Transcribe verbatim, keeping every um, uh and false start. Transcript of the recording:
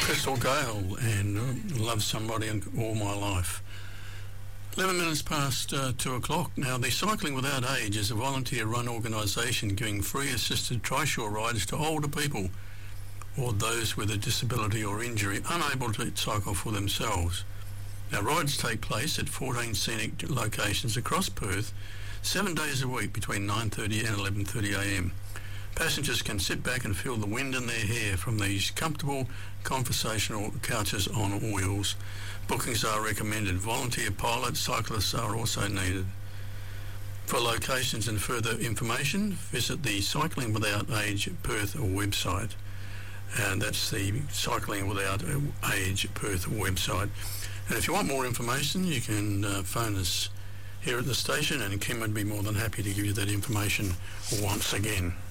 Crystal Gale and uh, Love Somebody All My Life. eleven minutes past uh, two o'clock. Now, the Cycling Without Age is a volunteer-run organisation giving free assisted trishaw rides to older people or those with a disability or injury unable to cycle for themselves. Now, rides take place at fourteen scenic locations across Perth, seven days a week between nine thirty and eleven thirty a m. Passengers can sit back and feel the wind in their hair from these comfortable, conversational couches on wheels. Bookings are recommended. Volunteer pilot cyclists are also needed. For locations and further information, visit the Cycling Without Age Perth website. And that's the Cycling Without Age Perth website. And if you want more information, you can uh, phone us here at the station, and Kim would be more than happy to give you that information once again.